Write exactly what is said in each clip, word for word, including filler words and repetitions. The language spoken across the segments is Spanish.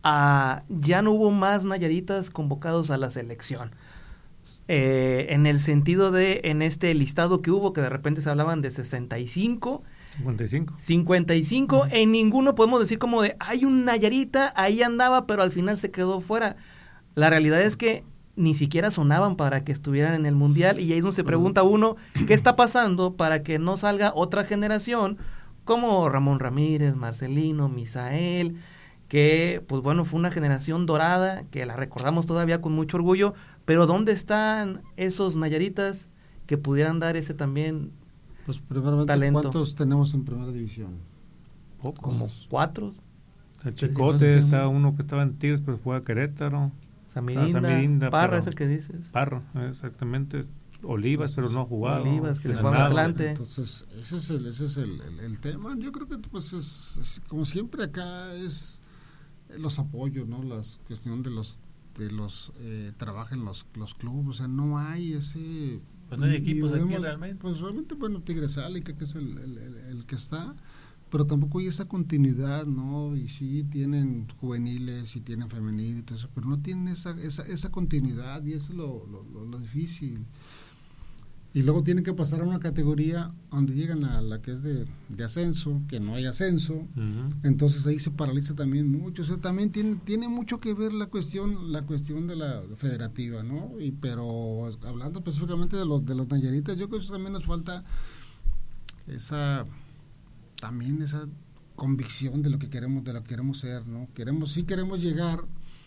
a, ya no hubo más nayaritas convocados a la selección. Eh, en el sentido de, en este listado que hubo, que de repente se hablaban de sesenta y cinco, cincuenta y cinco. cincuenta y cinco, uh-huh. En ninguno podemos decir como de, hay un nayarita, ahí andaba, pero al final se quedó fuera. La realidad es que ni siquiera sonaban para que estuvieran en el Mundial, y ahí es donde se pregunta uno, ¿qué está pasando para que no salga otra generación como Ramón Ramírez, Marcelino, Misael, que pues bueno, fue una generación dorada, que la recordamos todavía con mucho orgullo, pero ¿dónde están esos nayaritas que pudieran dar ese también pues primeramente talento? ¿Cuántos tenemos en primera división? Pocos. Como cuatro. El Chicote, está uno que estaba en Tigres pero fue a Querétaro. Samirinda, Samirinda Parra es el que dices. Parra, exactamente. Olivas, pero no ha jugado. Olivas, que les fue a Atlante. Entonces, ese es el, ese es el, el, el tema. Yo creo que pues es, es como siempre acá es los apoyos, ¿no? La cuestión de los de los eh, trabajan los los clubes, o sea, no hay ese pues no hay y, equipos y aquí vemos, realmente. Pues realmente bueno, Tigres Álica, que es el, el, el, el que está, pero tampoco hay esa continuidad, ¿no? Y sí tienen juveniles y tienen femenil y todo eso, pero no tienen esa esa esa continuidad, y eso es lo, lo, lo, lo difícil. Y luego tienen que pasar a una categoría donde llegan a la que es de, de ascenso, que no hay ascenso, uh-huh. Entonces ahí se paraliza también mucho. O sea, también tiene, tiene mucho que ver la cuestión la cuestión de la federativa, ¿no? Y pero hablando específicamente de los de los nayaritas, yo creo que eso también nos falta esa también esa convicción de lo que queremos de lo que queremos ser, ¿no? Queremos sí queremos llegar,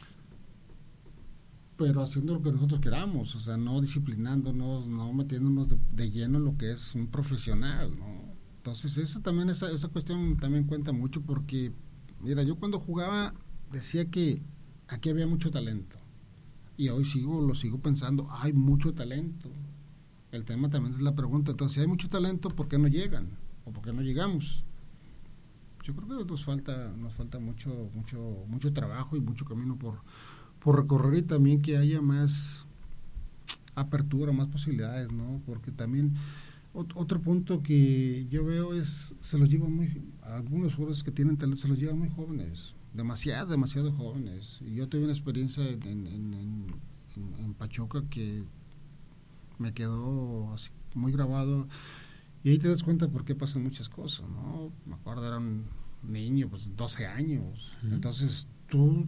pero haciendo lo que nosotros queramos, o sea, no disciplinándonos, no metiéndonos de, de lleno en lo que es un profesional, ¿no? Entonces, eso también, esa, esa cuestión también cuenta mucho, porque, mira, yo cuando jugaba decía que aquí había mucho talento, y hoy sigo, lo sigo pensando, hay mucho talento. El tema también es la pregunta, entonces, si hay mucho talento, ¿por qué no llegan? ¿O por qué no llegamos? Yo creo que nos falta, nos falta mucho, mucho, mucho trabajo y mucho camino por por recorrer, y también que haya más apertura, más posibilidades, ¿no? Porque también ot- otro punto que yo veo es, se los llevan muy, algunos jugadores que tienen talento se los llevan muy jóvenes, demasiado, demasiado jóvenes. Y yo tuve una experiencia en, en, en, en, en Pachuca que me quedó así muy grabado, y ahí te das cuenta por qué pasan muchas cosas, ¿no? Me acuerdo, era un niño, pues doce años, uh-huh. Entonces tú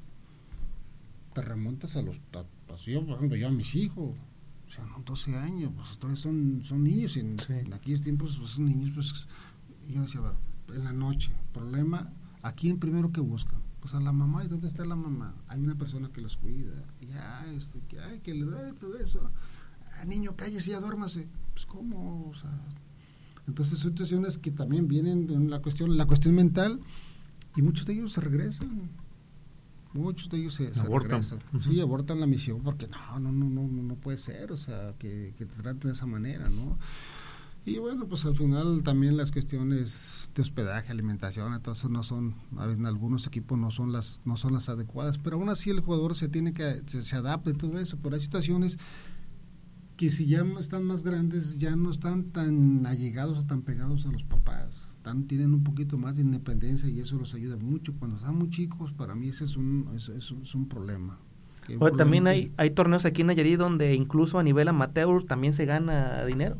te remontas a los, a, pues yo, por ejemplo, yo a mis hijos, o sea, no, doce años, pues todavía son, son niños, y en, sí. en aquellos tiempos, pues son niños, pues, yo decía, a ver, en la noche, problema, aquí en primero que buscan, pues a la mamá, ¿y dónde está la mamá? Hay una persona que los cuida, ya, este, que, ay, que le duele todo eso, ah, niño, cállese, ya duérmase, pues, ¿cómo? O sea, entonces son situaciones que también vienen en la cuestión, la cuestión mental, y muchos de ellos se regresan. Muchos de ellos se, se abortan. regresan. Uh-huh. Sí, abortan la misión porque no, no, no, no, no puede ser, o sea, que, que te traten de esa manera, ¿no? Y bueno, pues al final también las cuestiones de hospedaje, alimentación, entonces no son, a veces en algunos equipos no son las, no son las adecuadas, pero aún así el jugador se tiene que, se, se adapta y todo eso, pero hay situaciones que si ya están más grandes, ya no están tan allegados o tan pegados a los papás. Tienen un poquito más de independencia, y eso los ayuda mucho. Cuando están muy chicos, para mí ese es un, es, es, es un problema. Un Oye, problema también que... hay, hay torneos aquí en Nayarit donde incluso a nivel amateur también se gana dinero.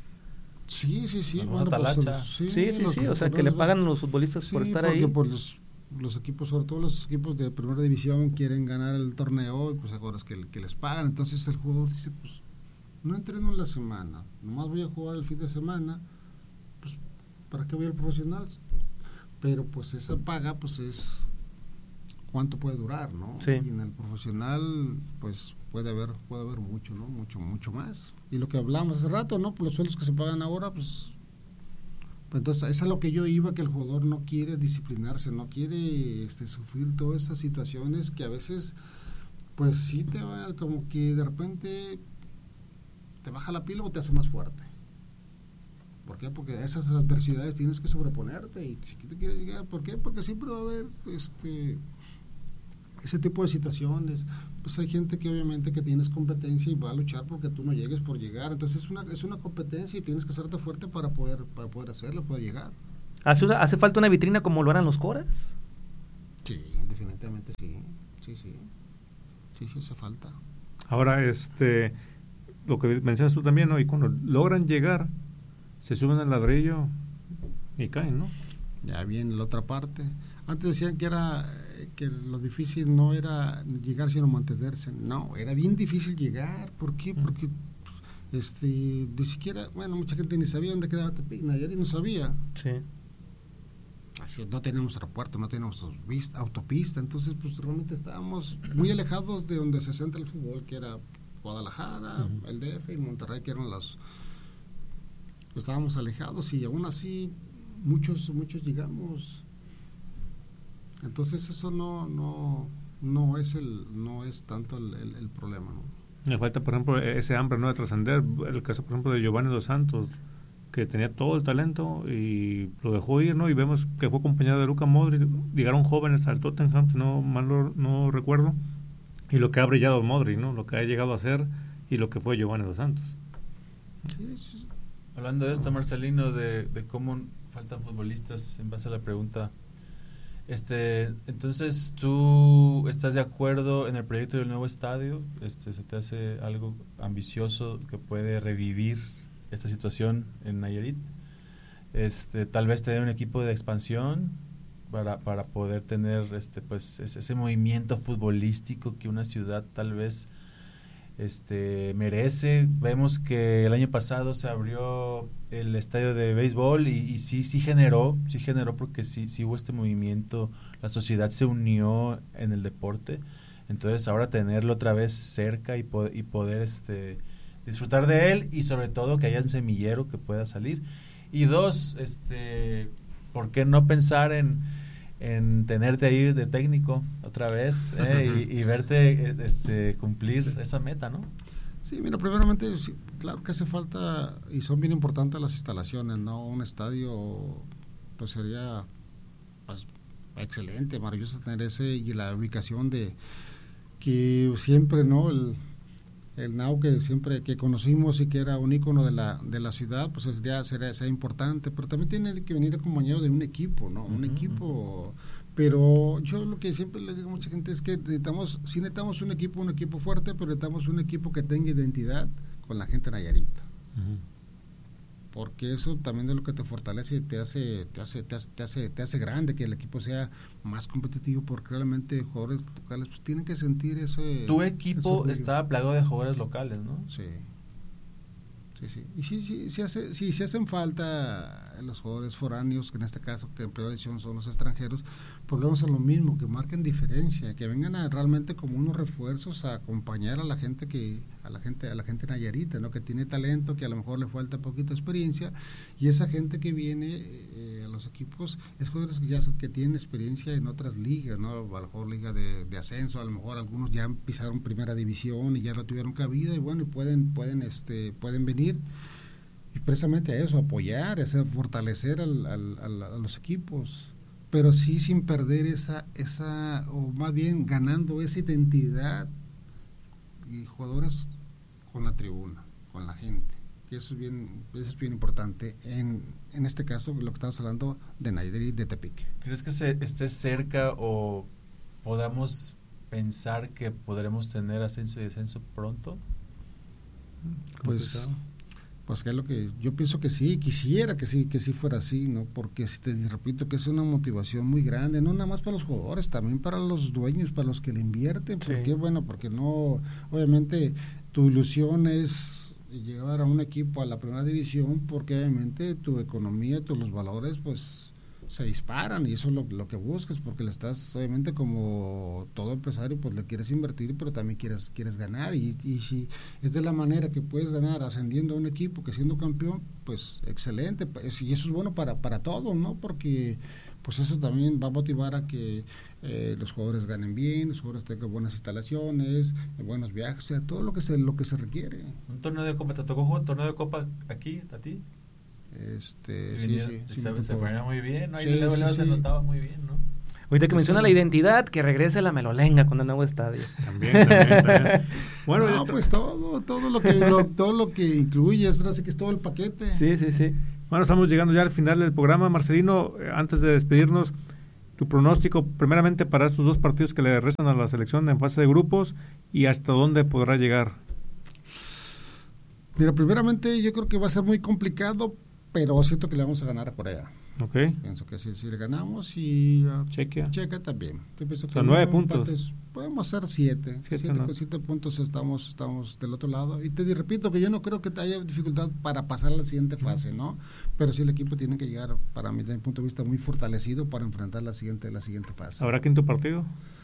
Sí, sí, sí. Bueno, pues, los, sí, sí, sí, sí, o sea, que le pagan a los futbolistas sí, por estar porque ahí. Porque pues los, los equipos, sobre todo los equipos de primera división, quieren ganar el torneo, y pues acuerdas que, que les pagan. Entonces el jugador dice, pues, no entreno en la semana, nomás voy a jugar el fin de semana, ¿para qué voy al profesional? Pero pues esa paga pues es cuánto puede durar, ¿no? Sí. Y en el profesional pues puede haber puede haber mucho, ¿no? Mucho mucho más. Y lo que hablamos hace rato, ¿no? Pues los sueldos que se pagan ahora, pues, pues entonces es a lo que yo iba, que el jugador no quiere disciplinarse, no quiere este sufrir todas esas situaciones que a veces pues sí te va como que de repente te baja la pila o te hace más fuerte. ¿Por qué? Porque a esas adversidades tienes que sobreponerte, y si te quieres llegar, ¿por qué? Porque siempre va a haber este ese tipo de situaciones. Pues hay gente que obviamente que tienes competencia y va a luchar porque tú no llegues por llegar. Entonces es una es una competencia y tienes que hacerte fuerte para poder para poder hacerlo, poder llegar. ¿Hace, hace falta una vitrina como lo harán los Coras? Sí, definitivamente sí. sí, sí. Sí, sí, hace falta. Ahora, este, lo que mencionas tú también, ¿no? Y cuando logran llegar, se suben al ladrillo y caen, ¿no? Ya viene la otra parte. Antes decían que era que lo difícil no era llegar sino mantenerse. No, era bien difícil llegar. ¿Por qué? Mm. Porque este, ni siquiera, bueno, mucha gente ni sabía dónde quedaba Tepic, Nayarit no sabía. Sí. Así, no teníamos aeropuerto, no teníamos autopista, entonces pues realmente estábamos muy alejados de donde se centra el fútbol, que era Guadalajara, uh-huh. el D F y Monterrey, que eran los... Estábamos alejados y aún así muchos muchos llegamos. Entonces eso no no no es el no es tanto el, el, el problema, ¿no? Me falta, por ejemplo, ese hambre, ¿no?, de trascender. El caso, por ejemplo, de Giovanni Dos Santos, que tenía todo el talento y lo dejó ir, ¿no? Y vemos que fue acompañado de Luka Modric. Llegaron jóvenes al Tottenham, si no mal lo, no recuerdo, y lo que ha brillado Modric, ¿no? Lo que ha llegado a ser y lo que fue Giovanni Dos Santos. Sí, sí. Hablando de esto, Marcelino, de, de cómo faltan futbolistas, en base a la pregunta, este, entonces, ¿tú estás de acuerdo en el proyecto del nuevo estadio? Este, ¿se te hace algo ambicioso que puede revivir esta situación en Nayarit? Este, tal vez tener un equipo de expansión para, para poder tener este, pues, ese, ese movimiento futbolístico que una ciudad tal vez este, merece. Vemos que el año pasado se abrió el estadio de béisbol y, y sí, sí generó, sí generó porque sí, sí hubo este movimiento, la sociedad se unió en el deporte. Entonces ahora tenerlo otra vez cerca y, po- y poder este disfrutar de él, y sobre todo que haya un semillero que pueda salir. Y dos, este, ¿por qué no pensar en, en tenerte ahí de técnico otra vez eh, y, y verte este, cumplir sí. esa meta, ¿no? Sí, mira, primeramente, sí, claro que hace falta y son bien importantes las instalaciones, ¿no? Un estadio, pues sería pues, excelente, maravilloso tener ese, y la ubicación de que siempre, ¿no? El el Nau que siempre que conocimos y que era un ícono de la de la ciudad, pues sería, sería, sería importante, pero también tiene que venir acompañado de un equipo, ¿no? Uh-huh. Un equipo, pero yo lo que siempre le digo a mucha gente es que necesitamos, sí necesitamos un equipo, un equipo fuerte, pero necesitamos un equipo que tenga identidad con la gente nayarita. Uh-huh. Porque eso también es lo que te fortalece y te hace, te hace, te hace, te hace, te hace grande, que el equipo sea más competitivo, porque realmente jugadores locales pues tienen que sentir ese... Tu equipo está plagado de jugadores locales, ¿no? Sí. Sí, sí. Y sí, sí, sí, hace, sí, sí hacen falta los jugadores foráneos, que en este caso, que en primera edición son los extranjeros, pues vamos a lo mismo, que marquen diferencia, que vengan a, realmente como unos refuerzos a acompañar a la gente que, a la gente, a la gente nayarita, ¿no? Que tiene talento, que a lo mejor le falta poquita experiencia, y esa gente que viene eh, a los equipos es jugadores que ya que tienen experiencia en otras ligas, ¿no? A lo mejor liga de, de ascenso, a lo mejor algunos ya pisaron primera división y ya no tuvieron cabida, y bueno, y pueden, pueden, este, pueden venir y precisamente a eso, apoyar, a fortalecer al, al, al, a los equipos, pero sí sin perder esa, esa, o más bien ganando esa identidad y jugadores con la tribuna, con la gente, que eso es bien, eso es bien importante en, en este caso, lo que estamos hablando de Nayarit, de Tepic. ¿Crees que se esté cerca o podamos pensar que podremos tener ascenso y descenso pronto? Pues... Pues que es lo que yo pienso que sí, quisiera que sí, que sí fuera así, ¿no? Porque te repito que es una motivación muy grande, no nada más para los jugadores, también para los dueños, para los que le invierten, porque sí. Bueno, porque no, obviamente tu ilusión es llevar a un equipo a la primera división, porque obviamente tu economía, tus los valores, pues se disparan, y eso es lo, lo que buscas, porque le estás, obviamente como todo empresario, pues le quieres invertir, pero también quieres quieres ganar, y, y si es de la manera que puedes ganar ascendiendo a un equipo, que siendo campeón, pues excelente, pues, y eso es bueno para, para todos, ¿no? Porque pues eso también va a motivar a que eh, los jugadores ganen bien, los jugadores tengan buenas instalaciones, buenos viajes, o sea, todo lo que se, lo que se requiere. ¿Un torneo de copa te tocó jugar? ¿Torneo de copa aquí, a ti? Este, sí, sí, sí, se, se fue muy bien, ¿no? Ahí sí, luego, sí, luego sí. Se notaba muy bien, ¿no? Ahorita que menciona la identidad, que regrese la melolenga con el nuevo estadio. También, también, también. Bueno, no, pues todo, todo lo que lo, todo lo que incluye, es así que es todo el paquete. Sí, sí, sí. Bueno, estamos llegando ya al final del programa, Marcelino. Antes de despedirnos, tu pronóstico primeramente para estos dos partidos que le restan a la selección en fase de grupos y hasta dónde podrá llegar. Mira, primeramente yo creo que va a ser muy complicado, pero siento que le vamos a ganar a Corea. Okay. Pienso que si, si le ganamos y a Chequia. Checa también. Yo pienso o que sea, nueve empates, puntos. Podemos hacer siete. Siete, siete, ¿no? Con siete puntos estamos, estamos del otro lado. Y te repito que yo no creo que haya dificultad para pasar a la siguiente fase, ¿no? Pero sí el equipo tiene que llegar, para mí, desde mi punto de vista, muy fortalecido para enfrentar la siguiente, la siguiente fase. ¿Habrá quinto partido?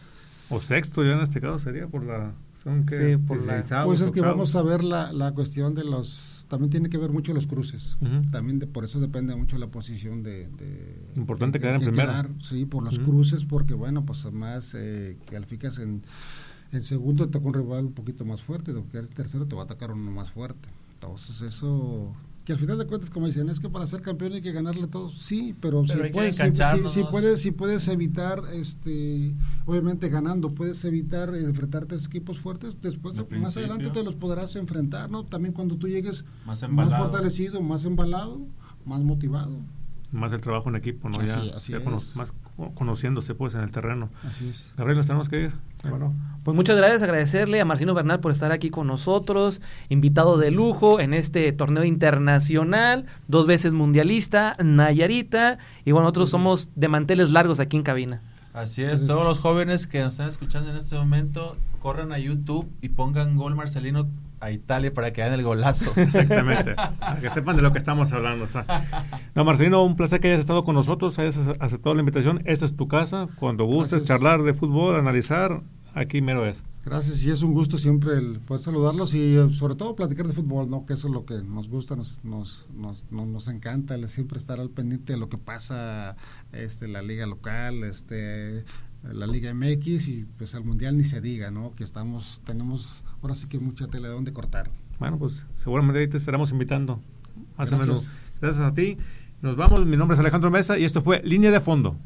O sexto ya en este caso sería por la... Son que Sí, por la- Pues es que vamos a ver la, la cuestión de los... También tiene que ver mucho los cruces. Uh-huh. También de, por eso depende mucho la posición de... de Importante de- quedar en de primero. quedar, sí, por los Uh-huh. cruces, porque bueno, pues además eh, calificas en... En segundo te toca un rival un poquito más fuerte, porque el tercero te va a atacar uno más fuerte. Entonces eso... Que al final de cuentas, como dicen, es que para ser campeón hay que ganarle todo. Sí, pero, Pero hay si, que puedes, si, engancharnos. si- si puedes, si puedes evitar, este, obviamente ganando, puedes evitar eh, enfrentarte a esos equipos fuertes, después Al más principio. adelante te los podrás enfrentar, ¿no? También cuando tú llegues Más más embalado. fortalecido, más embalado, más motivado. Más el trabajo en equipo, ¿no? Así- ya así ya es. cono- más conociéndose pues en el terreno. Así es. Gabriel, nos tenemos que ir. Bueno, Pues muchas gracias, agradecerle a Marcelino Bernal por estar aquí con nosotros, invitado de lujo en este torneo internacional, dos veces mundialista, Nayarita, y bueno, nosotros somos de manteles largos aquí en cabina. Así es, Entonces- todos los jóvenes que nos están escuchando en este momento, corran a YouTube y pongan gol Marcelino a Italia para que hagan el golazo. exactamente. Para que sepan de lo que estamos hablando. O sea. No, Marcelino, un placer que hayas estado con nosotros, hayas aceptado la invitación. Esta es tu casa. Cuando gustes Gracias. charlar de fútbol, analizar, aquí mero es. Gracias, y es un gusto siempre el poder saludarlos y eh, sobre todo platicar de fútbol, ¿no? Que eso es lo que nos gusta, nos nos nos, nos, nos encanta, el siempre estar al pendiente de lo que pasa, este, la liga local, este, la Liga M X y pues el Mundial ni se diga, ¿no? Que estamos, tenemos ahora sí que mucha tela de donde cortar. Bueno, pues seguramente ahí te estaremos invitando. Más o menos. Gracias. Gracias a ti. Nos vamos. Mi nombre es Alejandro Mesa y esto fue Línea de Fondo.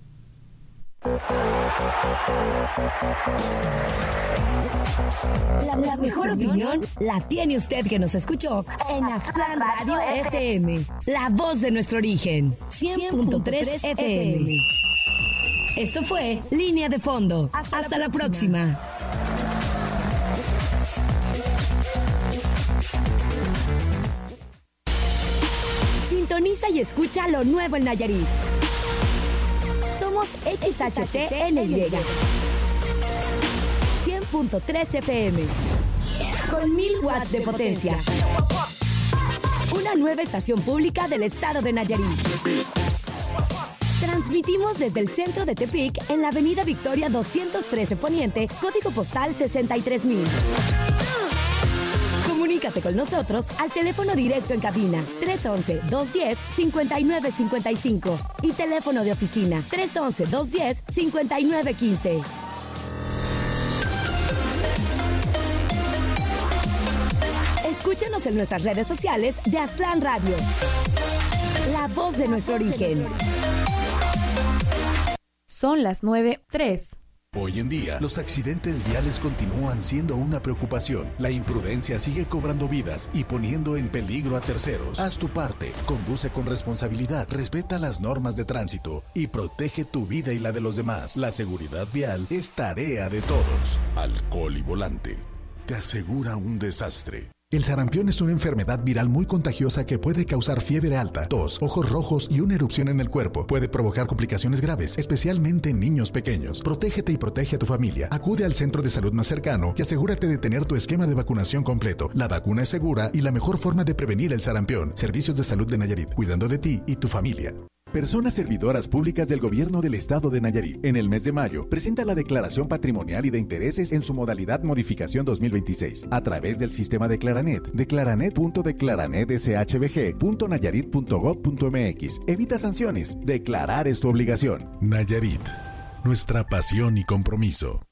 La, la mejor opinión la tiene usted que nos escuchó en Aztlán Radio F M, la voz de nuestro origen, cien punto tres F M. Esto fue Línea de Fondo. Hasta la próxima. Sintoniza y escucha lo nuevo en Nayarit. Somos X H T N Y. cien punto tres F M. Con mil watts de potencia. Una nueva estación pública del estado de Nayarit. Transmitimos desde el centro de Tepic en la avenida Victoria doscientos trece Poniente, código postal sesenta y tres mil. Comunícate con nosotros al teléfono directo en cabina tres once, dos diez, cincuenta y nueve cincuenta y cinco y teléfono de oficina tres once, dos diez, cincuenta y nueve quince. Escúchanos en nuestras redes sociales de Aztlán Radio. La voz de nuestro origen. Son las nueve tres. Hoy en día, los accidentes viales continúan siendo una preocupación. La imprudencia sigue cobrando vidas y poniendo en peligro a terceros. Haz tu parte, conduce con responsabilidad, respeta las normas de tránsito y protege tu vida y la de los demás. La seguridad vial es tarea de todos. Alcohol y volante te asegura un desastre. El sarampión es una enfermedad viral muy contagiosa que puede causar fiebre alta, tos, ojos rojos y una erupción en el cuerpo. Puede provocar complicaciones graves, especialmente en niños pequeños. Protégete y protege a tu familia. Acude al centro de salud más cercano y asegúrate de tener tu esquema de vacunación completo. La vacuna es segura y la mejor forma de prevenir el sarampión. Servicios de Salud de Nayarit, cuidando de ti y tu familia. Personas servidoras públicas del Gobierno del Estado de Nayarit. En el mes de mayo, presenta la declaración patrimonial y de intereses en su modalidad modificación dos mil veintiséis a través del sistema de Claranet. Declaranet punto declaranet s h b g punto nayarit punto gov punto m x. Evita sanciones. Declarar es tu obligación. Nayarit, nuestra pasión y compromiso.